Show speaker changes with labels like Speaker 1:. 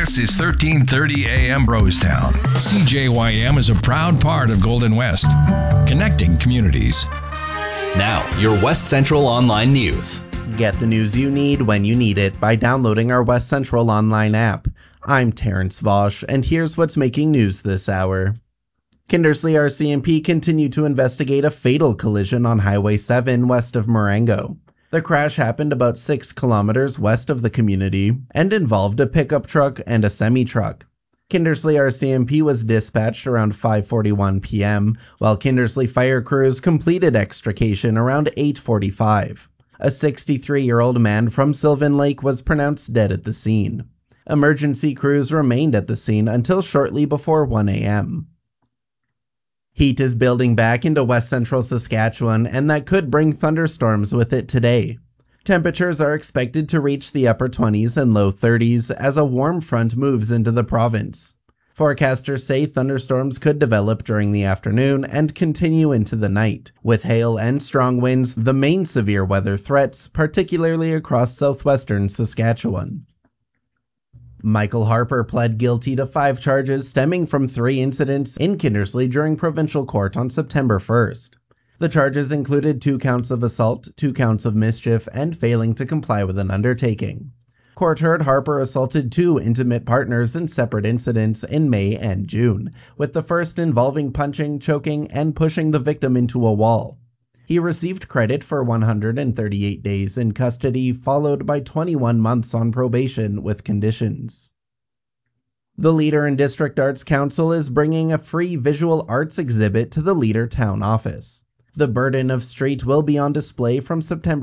Speaker 1: This is 1330 AM Brostown. CJYM is a proud part of Golden West, connecting communities.
Speaker 2: Now, your West Central Online News.
Speaker 3: Get the news you need when you need it by downloading our West Central Online app. I'm Terrence Vosch, and here's what's making news this hour. Kindersley RCMP continued to investigate a fatal collision on Highway 7 west of Marengo. The crash happened about 6 kilometers west of the community and involved a pickup truck and a semi-truck. Kindersley RCMP was dispatched around 5:41 p.m., while Kindersley fire crews completed extrication around 8:45. A 63-year-old man from Sylvan Lake was pronounced dead at the scene. Emergency crews remained at the scene until shortly before 1 a.m. Heat is building back into west central Saskatchewan, and that could bring thunderstorms with it today. Temperatures are expected to reach the upper 20s and low 30s as a warm front moves into the province. Forecasters say thunderstorms could develop during the afternoon and continue into the night, with hail and strong winds the main severe weather threats, particularly across southwestern Saskatchewan. Michael Harper pled guilty to 5 charges stemming from 3 incidents in Kindersley during provincial court on September 1st. The charges included 2 counts of assault, 2 counts of mischief, and failing to comply with an undertaking. Court heard Harper assaulted 2 intimate partners in separate incidents in May and June, with the first involving punching, choking, and pushing the victim into a wall. He received credit for 138 days in custody, followed by 21 months on probation with conditions. The Leader and District Arts Council is bringing a free visual arts exhibit to the Leader Town Office. The Burden of Street will be on display from September